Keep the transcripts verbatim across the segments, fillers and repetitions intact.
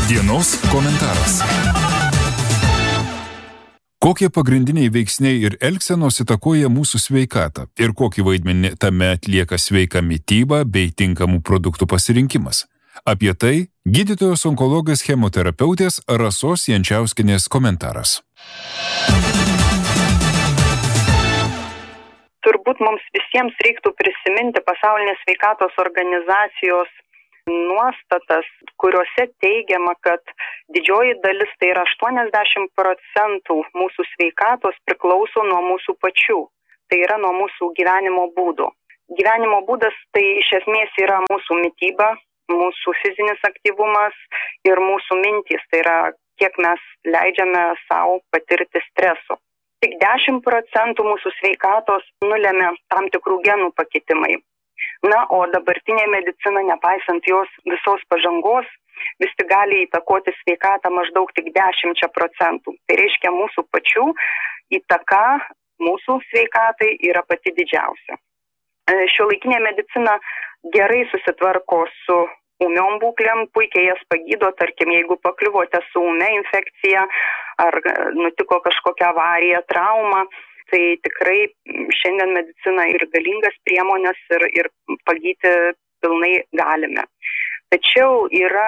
Dienos komentaras. Kokie pagrindiniai veiksniai ir elgsenos įtakoja mūsų sveikatą ir kokį vaidmenį tame atlieka sveika mityba bei tinkamų produktų pasirinkimas? Apie tai gydytojos onkologės chemoterapeutės Rasos Jančiauskienės komentaras. Turbūt mums visiems reiktų prisiminti Pasaulinės sveikatos organizacijos nuostatas, kuriuose teigiama, kad didžioji dalis, tai yra aštuoniasdešimt procentų mūsų sveikatos priklauso nuo mūsų pačių, tai yra nuo mūsų gyvenimo būdo. Gyvenimo būdas tai iš esmės yra mūsų mityba, mūsų fizinis aktyvumas ir mūsų mintys, tai yra kiek mes leidžiame savo patirti streso. Tik dešimt procentų mūsų sveikatos nulemia tam tikrų genų pakitimai. Na, o dabartinė medicina, nepaisant jos visos pažangos, vis tik gali įtakoti sveikatą maždaug tik dešimt procentų. Tai reiškia, mūsų pačių įtaka mūsų sveikatai yra pati didžiausia. Šiuolaikinė medicina gerai susitvarko su ūmiom būklėm, puikiai jas pagydo, tarkim, jeigu pakliuvote su ūmia infekcija ar nutiko kažkokia avarija, trauma, tai tikrai šiandien medicina ir galingas priemonės ir, ir pagyti pilnai galime. Tačiau yra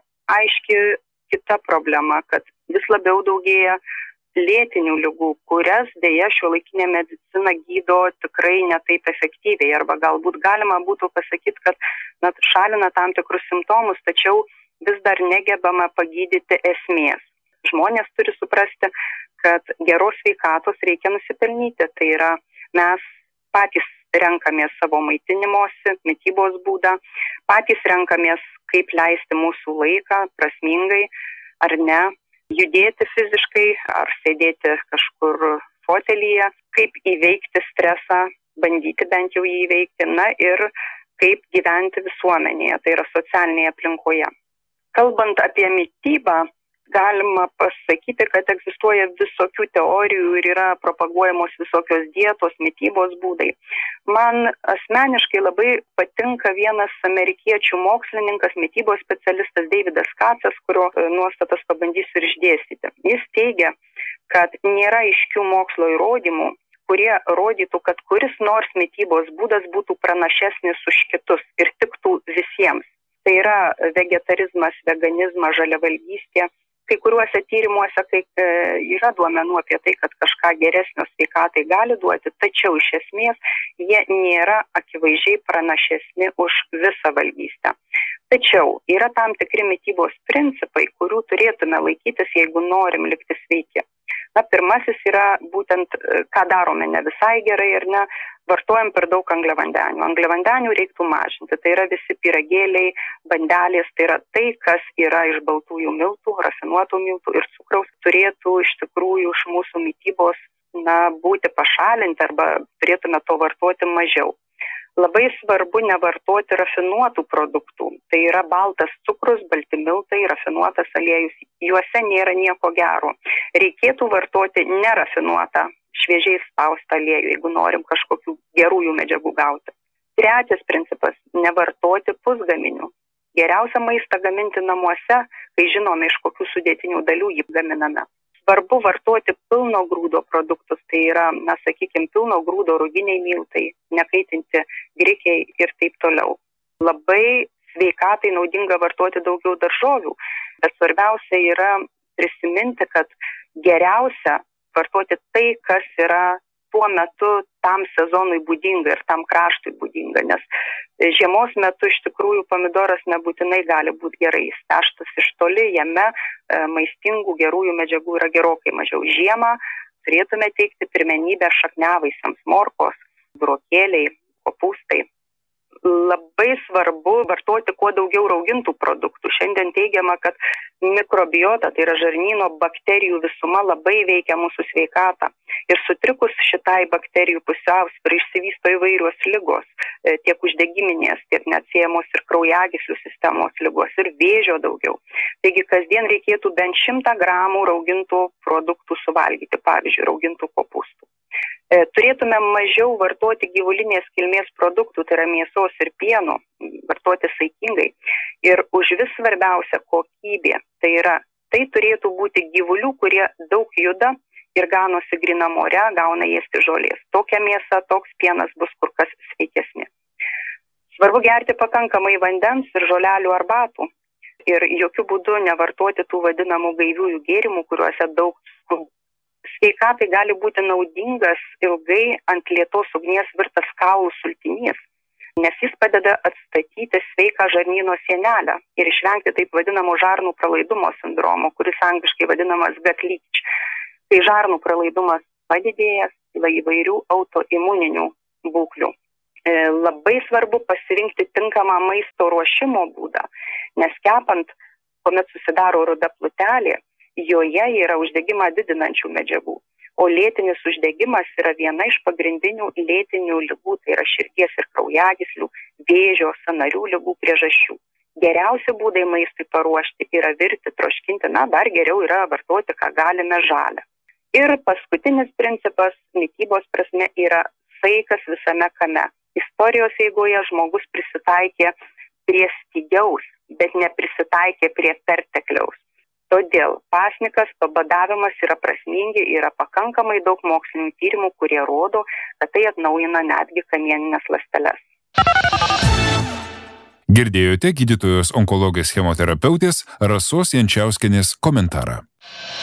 aiški kita problema, kad vis labiau daugėja lėtinių ligų, kurias dėja šiuolaikinė medicina gydo tikrai ne taip efektyviai, arba galbūt galima būtų pasakyti, kad na, šalina tam tikrus simptomus, tačiau vis dar negebama pagydyti esmės. Žmonės turi suprasti, kad geros sveikatos reikia nusipelnyti. Tai yra, mes patys renkamės savo maitinimosi, mitybos būdą, patys renkamės, kaip leisti mūsų laiką prasmingai ar ne, judėti fiziškai ar sėdėti kažkur fotelyje, kaip įveikti stresą, bandyti bent jau jį įveikti, na ir kaip gyventi visuomenėje, tai yra socialinėje aplinkoje. Kalbant apie mitybą, galima pasakyti, kad egzistuoja visokių teorijų ir yra propaguojamos visokios dietos, mitybos būdai. Man asmeniškai labai patinka vienas amerikiečių mokslininkas, mitybos specialistas Davidas Katzas, kurio nuostatas pabandysiu ir išdėstyti. Jis teigia, kad nėra aiškių mokslo įrodymų, kurie rodytų, kad kuris nors mitybos būdas būtų pranašesnis už kitus ir tiktų visiems. Tai yra vegetarizmas, veganizmas, žaliavalgystė. Kai kuriuose tyrimuose kai, e, yra duomenų apie tai, kad kažką geresnio sveikatai gali duoti, tačiau iš esmės jie nėra akivaizdžiai pranašesni už visą valgystę. Tačiau yra tam tikri mitybos principai, kurių turėtume laikytis, jeigu norim likti sveiki. Na, pirmasis yra būtent, ką darome ne visai gerai ir ne, vartojam per daug angliavandenių. Angliavandenių reiktų mažinti, tai yra visi pyragėliai, bandelės, tai yra tai, kas yra iš baltųjų miltų, rafinuotų miltų ir cukraus, turėtų iš tikrųjų iš mūsų mitybos na, būti pašalinti arba turėtume to vartoti mažiau. Labai svarbu nevartoti rafinuotų produktų, tai yra baltas cukrus, balti miltai, rafinuotas aliejus, juose nėra nieko gero. Reikėtų vartoti nerafinuotą, šviežiai spaustą aliejų, jeigu norim kažkokių gerųjų medžiagų gauti. Trečias principas – nevartoti pusgaminių. Geriausia maistą gaminti namuose, kai žinome, iš kokių sudėtinių dalių jį gaminame. Svarbu vartoti pilno grūdo produktus, tai yra, mes sakykime, pilno grūdo ruginiai miltai, nekaitinti grikiai ir taip toliau. Labai sveikatai naudinga vartoti daugiau daržovių, bet svarbiausia yra prisiminti, kad geriausia vartoti tai, kas yra tuo metu tam sezonui būdinga ir tam kraštui būdinga, nes žiemos metu iš tikrųjų pomidoras nebūtinai gali būti gerai įspeštas iš toli, jame e, maistingų gerųjų medžiagų yra gerokai mažiau. Žiemą turėtume teikti pirmenybę šakniavaisiams, morkos, burokėliai, kopūstai. Labai svarbu vartoti kuo daugiau raugintų produktų. Šiandien teigiama, kad mikrobiota, tai yra žarnyno bakterijų visuma, labai veikia mūsų sveikatą. Ir sutrikus šitai bakterijų pusiausvyrai išsivysto įvairios ligos, tiek uždegiminės, tiek neatsiejamos ir kraujagyslių sistemos ligos ir vėžio daugiau. Taigi kasdien reikėtų bent šimtą gramų raugintų produktų suvalgyti, pavyzdžiui, raugintų kopūstų. Turėtume mažiau vartoti gyvulinės kilmės produktų, tai yra mėsos ir pieno, vartoti saikingai. Ir už vis svarbiausia kokybė, tai yra, tai turėtų būti gyvulių, kurie daug juda ir ganosi grynam ore, gauna ėsti žolės. Tokia mėsa, toks pienas bus kur kas sveikesni. Svarbu gerti pakankamai vandens ir žolelių arbatų. Ir jokių būdų nevartoti tų vadinamų gaiviųjų gėrimų, kuriuose daug cukrų. Sveikatai gali būti naudingas ilgai ant lėtos ugnies virtas kaulų sultinys, nes jis padeda atstatyti sveiką žarnyno sienelę ir išvengti taip vadinamo žarnų pralaidumo sindromo, kuris angliškai vadinamas gut leakage. Tai žarnų pralaidumas padidėjęs, kyla įvairių autoimuninių būklių. E, labai svarbu pasirinkti tinkamą maisto ruošimo būdą, nes kepant, kuomet susidaro ruda plutelė, joje yra uždegimą didinančių medžiagų, o lėtinis uždegimas yra viena iš pagrindinių lėtinių ligų, tai yra širdies ir kraujagyslių, vėžio, sąnarių ligų priežasčių. Geriausi būdai maistui paruošti yra virti, troškinti, na, dar geriau yra vartoti, ką galime, žalią. Ir paskutinis principas mitybos prasme yra saikas visame kame. Istorijos eigoje žmogus prisitaikė prie stygiaus, bet neprisitaikė prie pertekliaus. Todėl pasnikas, pabadavimas yra prasmingi, yra pakankamai daug mokslinių tyrimų, kurie rodo, kad tai atnaujina netgi kamieninės ląsteles. Girdėjote gydytojos onkologės chemoterapeutės Rasos Jančiauskienės komentarą.